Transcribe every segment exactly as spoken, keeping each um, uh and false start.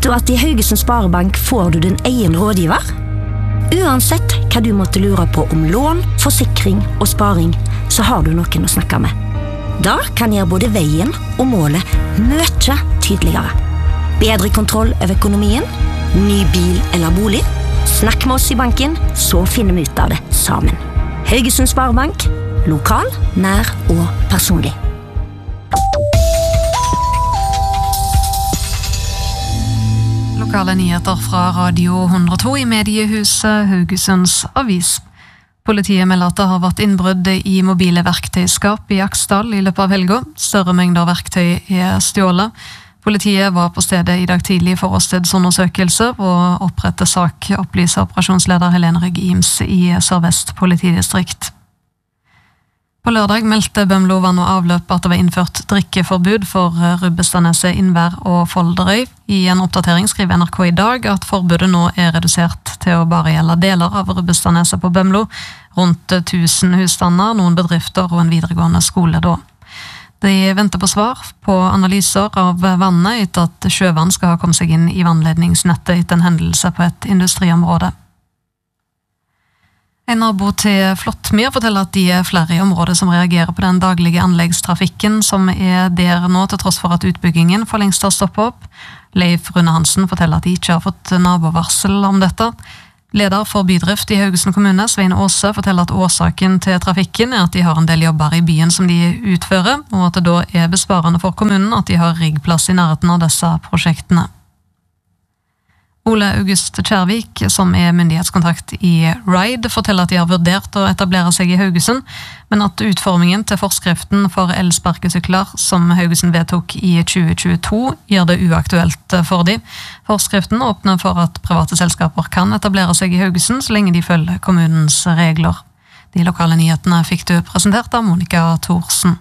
Visste du at i Haugesund Sparebank får du din egen rådgiver? Uansett hva du måtte lure på om lån, forsikring og sparing, så har du noen å snakke med. Da kan gjøre både veien og målet mye tydeligere. Bedre kontroll over økonomien, ny bil eller bolig. Snakk med oss i banken, så finner vi ut av det sammen. Haugesund Sparebank, lokal, nær og personlig. Lokale nyheter fra Radio hundre og to i mediehuset Haugesunds Avis. Politiet melder at det har vært innbrudd i mobile verktøyskap i Aksdal i løpet av helga. Større mengder verktøy er stjålet. Politiet var på stedet i dag tidlig for åstedsundersøkelser og opprette sak, opplyser operasjonsleder Helene Rygg Ims i Sør-Vest politidistrikt. På lørdag meldte Bømlo vann og avløp at det var innført drikkeforbud for Rubbestadneset, Innvær og Folderøy. I en oppdatering skriver N R K i dag at forbudet nå er redusert til å bare gjelde deler av Rubbestadneset på Bømlo, rundt tusen husstander, noen bedrifter og en videregående skole da. De venter på svar på analyser av vannet etter at sjøvann skal ha kommet seg inn i vannledningsnettet etter en hendelse på et industriområde. En nabo til Flåttmyr forteller at de er flere i området som reagerer på den daglige anleggstrafikken som er der nå til tross for at utbyggingen for lengst har stoppet opp. Leif Rune Hansen forteller at de ikke har fått nabovarsel om dette. Leder for bydrift i Haugesund kommune, Svein Åse, forteller at årsaken til trafikken er at de har en del jobber i byen som de utfører, og at det da er besparende for kommunen at de har riggplass i nærheten av disse prosjektene. Ole August Kjærvik, som er myndighetskontakt i RIDE, forteller at de har vurdert å etablere seg i Haugesund, men at utformingen til forskriften for elsparkesykler som Haugesund vedtok i tjue tjueto gjør det uaktuelt for de. Forskriften åpner for at private selskaper kan etablere seg i Haugesund så lenge de følger kommunens regler. De lokale nyhetene fikk du presentert av Monica Thorsen.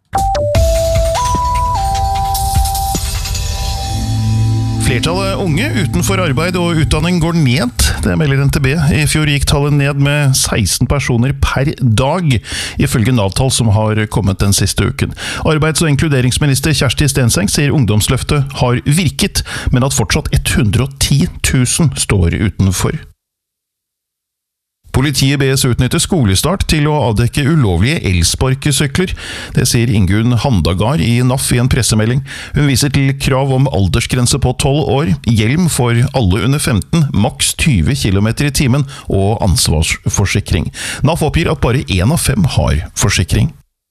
Flertallet unge utenfor arbeid og utdanning går ned, det melder N T B. I fjor gikk tallet ned med seksten personer per dag, ifølge Nav-tall som har kommet den siste uken. Arbeids- og inkluderingsminister Kjersti Stenseng sier ungdomsløftet har virket, men at fortsatt hundre og ti tusen står utenfor. Politiet bes utnytte skolestart til å avdekke ulovlige elsparkesykler. Det sier Ingunn Handagard i N A F i en pressemelding. Hun viser til krav om aldersgrense på tolv år, hjelm for alle under femten, maks tyve kilometer i timen og ansvarsforsikring. N A F oppgir at bare én av fem har forsikring.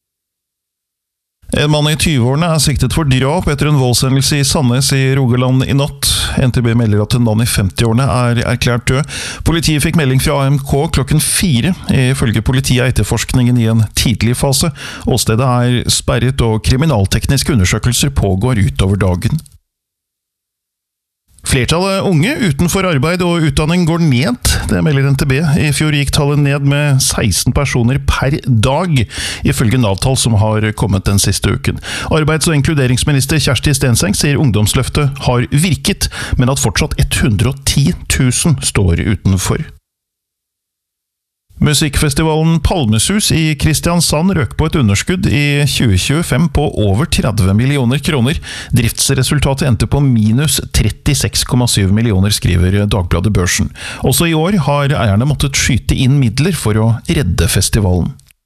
En mann i tyve-årene er siktet for drap etter en voldshendelse i Sandnes i Rogaland i natt. N T B melder at en mann i femti-årene er erklært død. Politiet fikk melding fra A M K klokken fire. Ifølge politiet er etterforskningen i en tidlig fase. Åstedet er sperret og kriminaltekniske undersøkelser pågår utover dagen. Flertallet unge utenfor arbeid og utdanning går ned, det melder N T B. I fjor gikk tallet ned med seksten personer per dag, ifølge Nav-tall som har kommet den siste uken. Arbeids- og inkluderingsminister Kjersti Stenseng sier ungdomsløftet har virket, men at fortsatt hundre og ti tusen står utenfor. Musikkfestivalen Palmesus i Kristiansand røk på et underskudd i tjue tjuefem på over tretti millioner kroner. Driftsresultatet endte på minus trettiseks komma syv millioner, skriver Dagbladet Børsen. Også i år har eierne måttet skyte inn midler for å redde festivalen.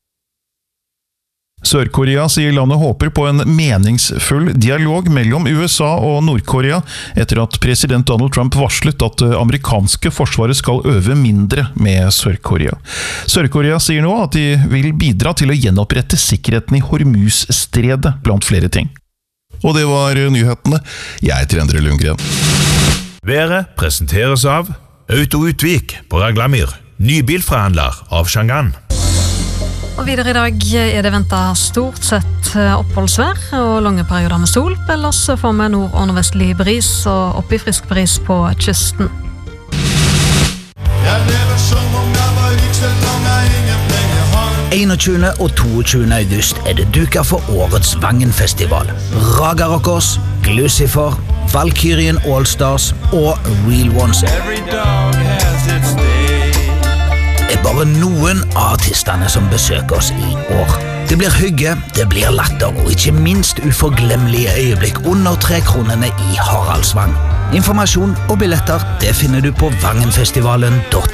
Sør-Korea sier landet håper på en meningsfull dialog mellom U S A og Nord-Korea etter at president Donald Trump varslet at det amerikanske forsvaret skal øve mindre med Sør-Korea. Sør-Korea sier nå at de vil bidra til å gjenopprette sikkerheten i Hormuz-stredet, blant flere ting. Og det var nyhetene. Jeg heter Endre Lundgren. Været presenteres av Auto Utvik på Raglamyr, nybilforhandler av Shangan. Og videre i dag er det ventet stort sett oppholdsvær og lange perioder med sol. Ellers får vi nord- og nordvestlig bris og opp i frisk bris på kysten. Jeg lever som om jeg var rik, selv om jeg ingen penger har. einogtjuende og toogtjuende august er det duket for årets Vangen-festival. Raga Rockers, Glucifer, Valkyrien Allstars og Real Ones Every dog has its day. er bare noen av artistene som besøker oss i år. Det blir hygge, det blir latter og ikke minst uforglemmelige øyeblikk under trekronene i Haraldsvang. Informasjon og billetter det finner du på vangenfestivalen punktum